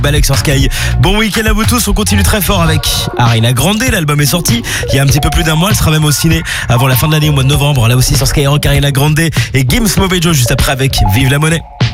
Balek sur Sky. Bon week-end à vous tous, on continue très fort avec Ariana Grande, l'album est sorti il y a un petit peu plus d'un mois, elle sera même au ciné avant la fin de l'année au mois de novembre, là aussi sur Skyrock, Ariana Grande et Gims Movejo juste après avec Vive la Monnaie.